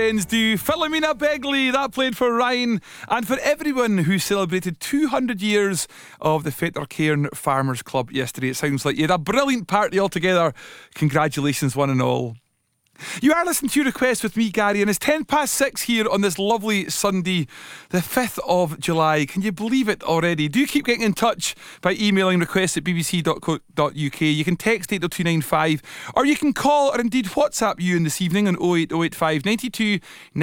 Do Philomena Begley, that played for Ryan, and for everyone who celebrated 200 years of the Fetter Cairn Farmers Club yesterday. It sounds like you had a brilliant party altogether. Congratulations, one and all. You are listening to your request with me, Gary, and it's 6:10 here on this lovely Sunday, the 5th of July. Can you believe it already? Do keep getting in touch by emailing requests at bbc.co.uk. You can text 80295, or you can call or indeed WhatsApp you in this evening on 08085 92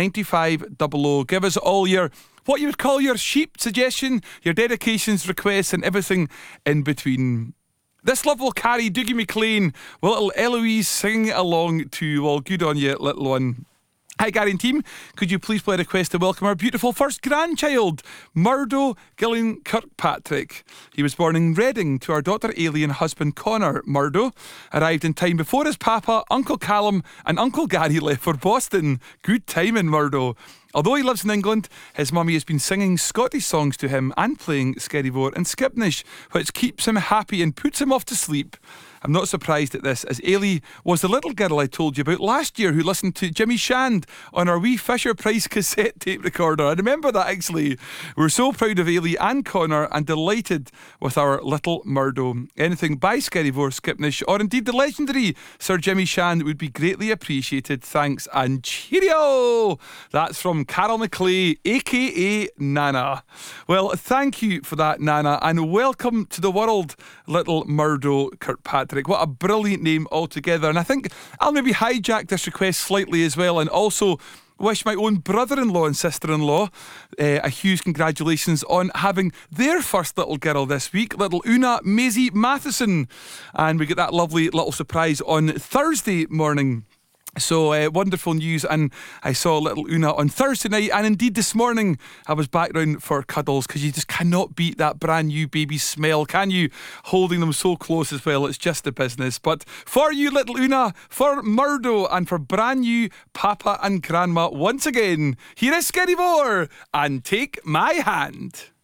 95 00. Give us all your what you would call your sheep suggestion, your dedications, requests, and everything in between. This love will carry Dougie McLean with little Eloise singing along to, well, good on you, little one. Hi, Gary and team. Could you please play a request to welcome our beautiful first grandchild, Murdo Gillian Kirkpatrick. He was born in Reading to our daughter Ailey and husband Connor. Murdo arrived in time before his papa, Uncle Callum and Uncle Gary left for Boston. Good timing, Murdo. Although he lives in England, his mummy has been singing Scottish songs to him and playing Skerryvore and Skipnish, which keeps him happy and puts him off to sleep. I'm not surprised at this, as Ailey was the little girl I told you about last year who listened to Jimmy Shand on our wee Fisher-Price cassette tape recorder. I remember that, actually. We're so proud of Ailey and Connor and delighted with our little Murdo. Anything by Skerryvore, Skipnish, or indeed the legendary Sir Jimmy Shand would be greatly appreciated. Thanks and cheerio! That's from Carol McClay, aka Nana. Well, thank you for that, Nana, and welcome to the world, little Murdo Kirkpatrick. What a brilliant name altogether. And I think I'll maybe hijack this request slightly as well, and also wish my own brother-in-law and sister-in-law a huge congratulations on having their first little girl this week, little Una Maisie Matheson. And we get that lovely little surprise on Thursday morning. So wonderful news, and I saw little Una on Thursday night, and indeed this morning I was back round for cuddles, because you just cannot beat that brand new baby smell, can you? Holding them so close as well, it's just the business. But for you, little Una, for Murdo, and for brand new Papa and Grandma once again, here is Skerryvore and Take My Hand.